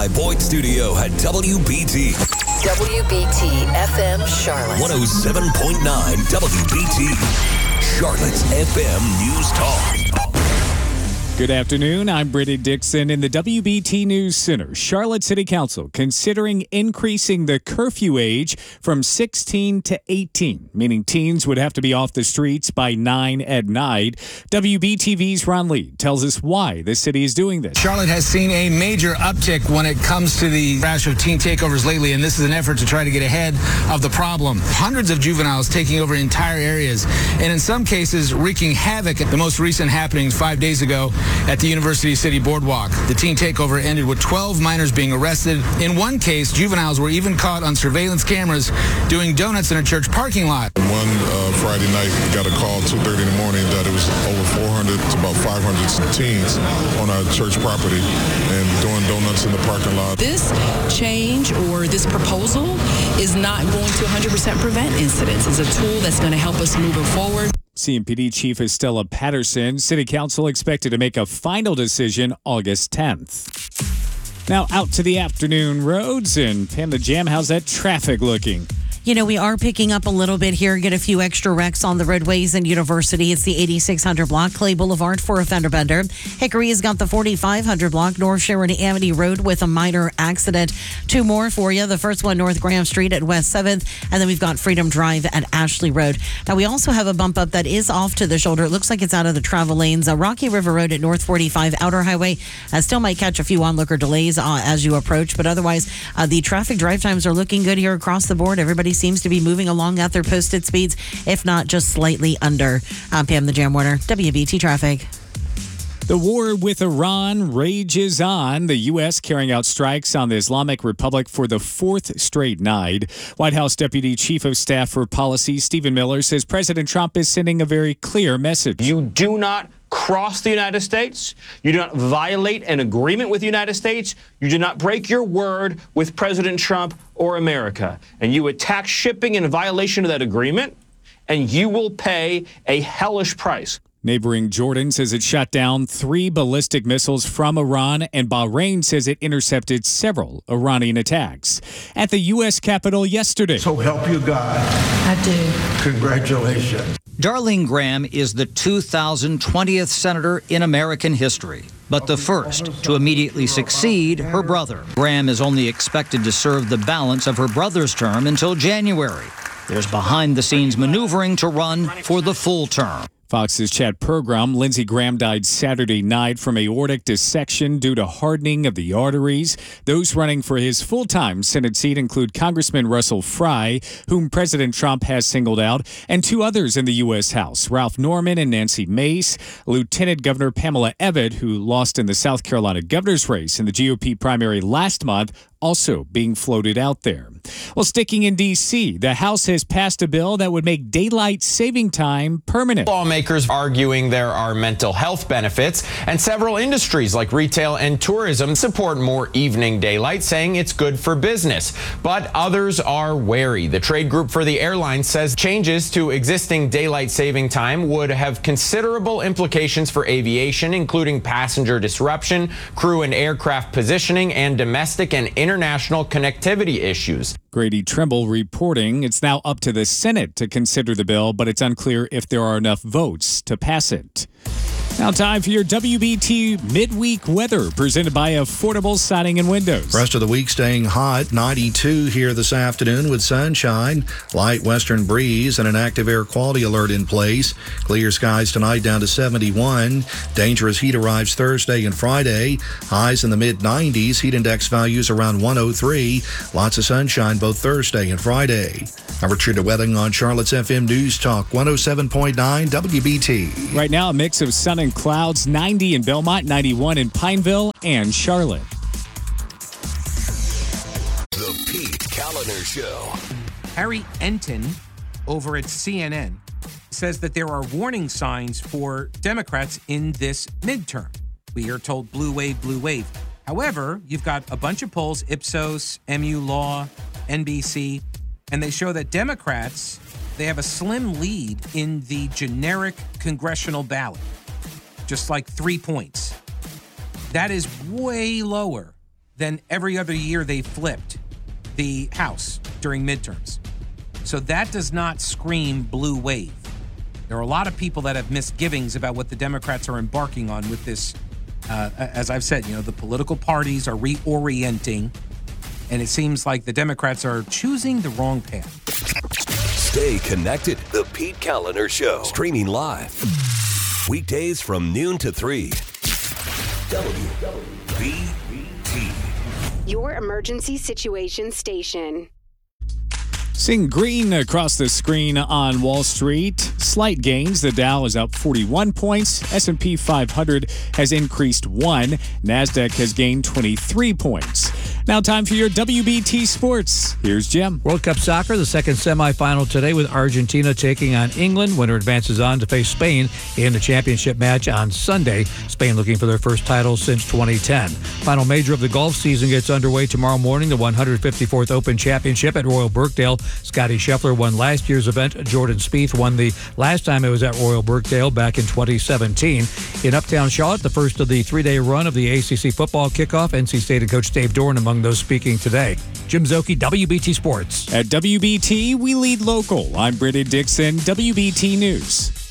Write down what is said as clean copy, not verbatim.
Live Boyd Studio at WBT. WBT FM Charlotte. 107.9 WBT. Charlotte's FM News Talk. Good afternoon. I'm Brittany Dixon in the WBT News Center. Charlotte City Council considering increasing the curfew age from 16 to 18, meaning teens would have to be off the streets by 9 at night. WBTV's Ron Lee tells us why the city is doing this. Charlotte has seen a major uptick when it comes to the rash of teen takeovers lately, and this is an effort to try to get ahead of the problem. Hundreds of juveniles taking over entire areas, and in some cases wreaking havoc. The most recent happenings 5 days ago at the University City Boardwalk. The teen takeover ended with 12 minors being arrested. In one case, juveniles were even caught on surveillance cameras doing donuts in a church parking lot. One Friday night, got a call 2:30 in the morning that it was over 400 to about 500 teens on our church property and doing donuts in the parking lot. This change or this proposal is not going to 100% prevent incidents. It's a tool that's going to help us moving forward. CMPD Chief Estella Patterson. City Council expected to make a final decision August 10th. Now out to the afternoon roads, and Pam the Jam, how's that traffic looking? You know, we are picking up a little bit here, get a few extra wrecks on the roadways in University. It's the 8600 block, Clay Boulevard for a fender bender. Hickory has got the 4500 block, North Sharon Amity Road with a minor accident. Two more for you. The first one, North Graham Street at West 7th, and then we've got Freedom Drive at Ashley Road. Now, we also have a bump up that is off to the shoulder. It looks like it's out of the travel lanes. Rocky River Road at North 45 Outer Highway. Still might catch a few onlooker delays as you approach, but otherwise, the traffic drive times are looking good here across the board. Everybody seems to be moving along at their posted speeds, if not just slightly under. I'm Pam the Jam Warner, WBT Traffic. The war with Iran rages on. The U.S. carrying out strikes on the Islamic Republic for the fourth straight night. White House Deputy Chief of Staff for Policy Stephen Miller says President Trump is sending a very clear message. You do not cross the United States. You do not violate an agreement with the United States. You do not break your word with President Trump or America. And you attack shipping in violation of that agreement, and you will pay a hellish price. Neighboring Jordan says it shot down 3 ballistic missiles from Iran, and Bahrain says it intercepted several Iranian attacks at the U.S. Capitol yesterday. So help you God. I do. Congratulations. Darlene Graham is the 2020th senator in American history, but the first to immediately succeed her brother. Graham is only expected to serve the balance of her brother's term until January. There's behind-the-scenes maneuvering to run for the full term. Fox's Chat program, Lindsey Graham died Saturday night from aortic dissection due to hardening of the arteries. Those running for his full-time Senate seat include Congressman Russell Fry, whom President Trump has singled out, and 2 others in the U.S. House, Ralph Norman and Nancy Mace, Lieutenant Governor Pamela Evette, who lost in the South Carolina governor's race in the GOP primary last month, also being floated out there. Well, sticking in D.C., the House has passed a bill that would make daylight saving time permanent. Lawmakers arguing there are mental health benefits, and several industries like retail and tourism support more evening daylight, saying it's good for business. But others are wary. The trade group for the airlines says changes to existing daylight saving time would have considerable implications for aviation, including passenger disruption, crew and aircraft positioning, and domestic and international connectivity issues. Grady Trimble reporting it's now up to the Senate to consider the bill, but it's unclear if there are enough votes to pass it. Now time for your WBT midweek weather presented by Affordable Siding and Windows. Rest of the week staying hot, 92 here this afternoon with sunshine, light western breeze, and an active air quality alert in place. Clear skies tonight down to 71. Dangerous heat arrives Thursday and Friday. Highs in the mid-90s. Heat index values around 103. Lots of sunshine both Thursday and Friday. I'm Richard Wedding on Charlotte's FM News Talk 107.9 WBT. Right now, a mix of sun and clouds, 90 in Belmont, 91 in Pineville and Charlotte. The Pete Kaliner Show. Harry Enton over at CNN says that there are warning signs for Democrats in this midterm. We are told blue wave, blue wave. However, you've got a bunch of polls, Ipsos, MU Law, NBC, and they show that Democrats, they have a slim lead in the generic congressional ballot, just like 3 points. That is way lower then every other year they flipped the House during midterms. So that does not scream blue wave. There are a lot of people that have misgivings about what the Democrats are embarking on with this. As I've said, the political parties are reorienting, and it seems like the Democrats are choosing the wrong path. Stay connected. The Pete Kaliner Show. Streaming live. Weekdays from noon to 3. WBT. Your emergency situation station. Seeing green across the screen on Wall Street. Slight gains. The Dow is up 41 points. S&P 500 has increased 1. NASDAQ has gained 23 points. Now time for your WBT Sports. Here's Jim. World Cup Soccer, the second semifinal today with Argentina taking on England. Winner advances on to face Spain in the championship match on Sunday. Spain looking for their first title since 2010. Final major of the golf season gets underway tomorrow morning. The 154th Open Championship at Royal Birkdale. Scotty Scheffler won last year's event. Jordan Spieth won the last time it was at Royal Birkdale back in 2017. In Uptown Charlotte, the first of the three-day run of the ACC football kickoff. NC State and Coach Dave Doran among those speaking today. Jim Szoke, WBT Sports. At WBT, we lead local. I'm Britta Dixon, WBT News.